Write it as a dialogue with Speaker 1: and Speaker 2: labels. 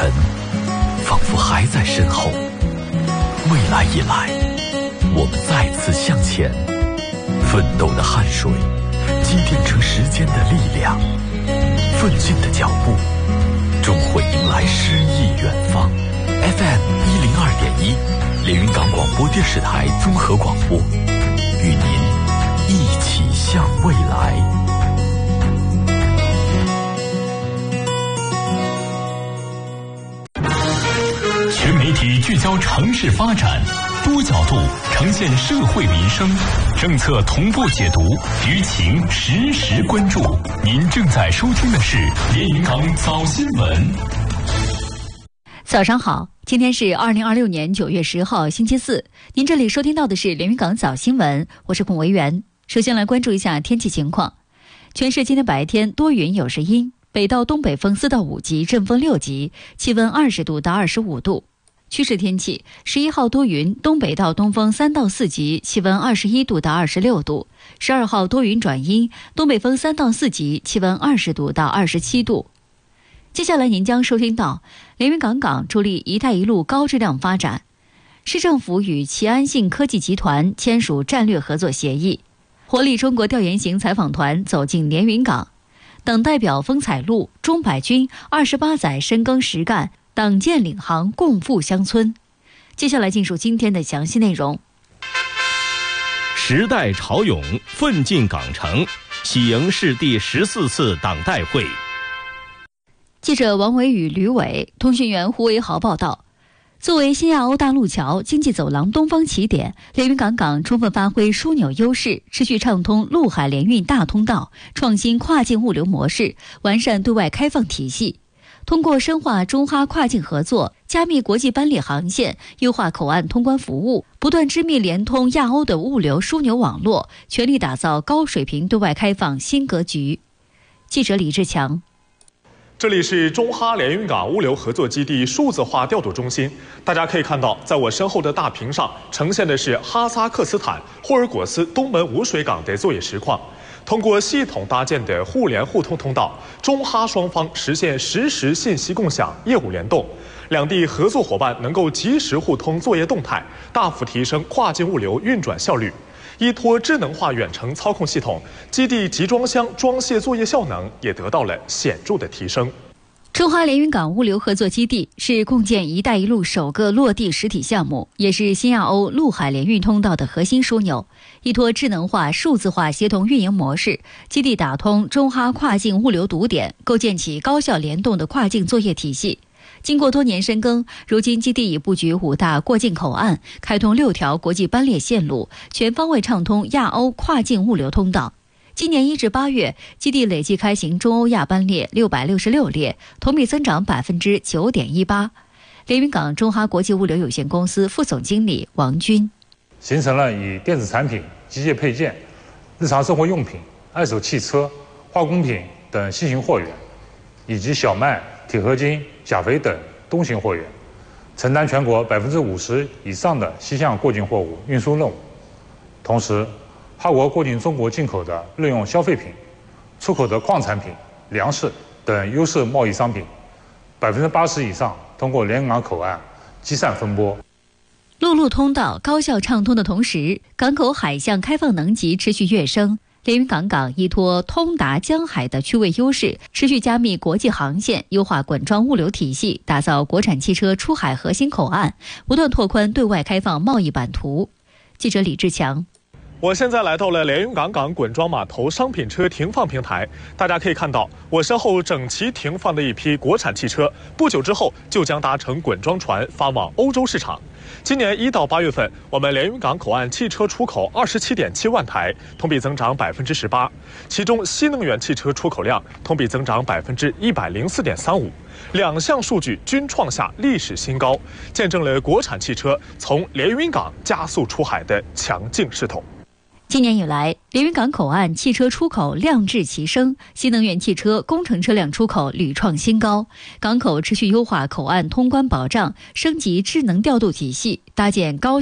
Speaker 1: 尘仿佛还在身后，未来已来，我们再次向前，奋斗的汗水积淀成时间的力量，奋进的脚步终会迎来诗意远方。 FM 102.1连云港广播电视台综合广播，与您一起向未来。全媒体聚焦城市发展，多角度呈现社会民生，政策同步解读，舆情实时关注。您正在收听的是连云港早新闻。
Speaker 2: 早上好，今天是2026年9月10号星期四，您这里收听到的是连云港早新闻，我是孔维元。首先来关注一下天气情况。全市今天白天多云有时阴，北到东北风4到5级，阵风6级，气温20度到25度。趋势天气，11号多云，东北到东风3到4级，气温21度到26度。12号多云转阴，东北风3到4级，气温20度到27度。接下来您将收听到连云港港助力一带一路高质量发展，市政府与齐安信科技集团签署战略合作协议，活力中国调研型采访团走进连云港，党代表风采录，钟百军28载深耕实干，党建领航共赴乡村。接下来进入今天的详细内容。
Speaker 3: 时代潮涌，奋进港城，喜迎市第14次党代会。
Speaker 2: 记者王伟宇、吕伟，通讯员胡维豪报道。作为新亚欧大陆桥经济走廊东方起点，连云港港充分发挥枢纽优势，持续畅通陆海联运大通道，创新跨境物流模式，完善对外开放体系。通过深化中哈跨境合作，加密国际班列航线，优化口岸通关服务，不断织密连通亚欧的物流枢纽网络，全力打造高水平对外开放新格局。记者李志强。
Speaker 4: 这里是中哈连云港物流合作基地数字化调度中心，大家可以看到，在我身后的大屏上呈现的是哈萨克斯坦霍尔果斯东门无水港的作业实况。通过系统搭建的互联互通通道，中哈双方实现实时信息共享、业务联动，两地合作伙伴能够及时互通作业动态，大幅提升跨境物流运转效率。依托智能化远程操控系统，基地集装箱装卸作业效能也得到了显著的提升。
Speaker 2: 中哈连云港物流合作基地是共建“一带一路”首个落地实体项目，也是新亚欧陆海联运通道的核心枢纽。依托智能化、数字化协同运营模式，基地打通中哈跨境物流堵点，构建起高效联动的跨境作业体系。经过多年深耕，如今基地已布局5大过境口岸，开通6条国际班列线路，全方位畅通亚欧跨境物流通道。今年1至8月，基地累计开行中欧亚班列666列，同比增长9.18%。连云港中哈国际物流有限公司副总经理王军，
Speaker 5: 形成了以电子产品、机械配件、日常生活用品、二手汽车、化工品等新型货源，以及小麦、铁合金、钾肥等东型货源，承担全国50%以上的西向过境货物运输任务。同时，哈国过境中国进口的日用消费品、出口的矿产品、粮食等优势贸易商品，80%以上通过连云港口岸积善分拨。
Speaker 2: 陆路通道高效畅通的同时，港口海象开放能级持续跃升。连云港港依托通达江海的区位优势，持续加密国际航线，优化滚装物流体系，打造国产汽车出海核心口岸，不断拓宽对外开放贸易版图。记者李志强。
Speaker 4: 我现在来到了连云港港滚装码头商品车停放平台，大家可以看到我身后整齐停放的一批国产汽车，不久之后就将搭乘滚装船发往欧洲市场。今年1到8月份，我们连云港口岸汽车出口27.7万台，同比增长18%，其中新能源汽车出口量同比增长104.35%，两项数据均创下历史新高，见证了国产汽车从连云港加速出海的强劲势头。
Speaker 2: 今年以来，连云港口岸汽车出口量质齐升，新能源汽车、工程车辆出口屡创新高。港口持续优化口岸通关保障，升级智能调度体系，搭建高